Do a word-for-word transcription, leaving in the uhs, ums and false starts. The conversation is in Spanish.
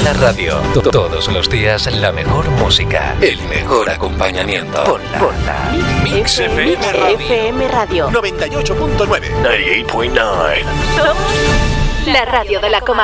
la radio. Todos los días la mejor música, el mejor acompañamiento. Ponla. Ponla. Mix F M Radio. F M Radio. noventa y ocho punto nueve. noventa y ocho punto nueve. Somos la radio de la comarca.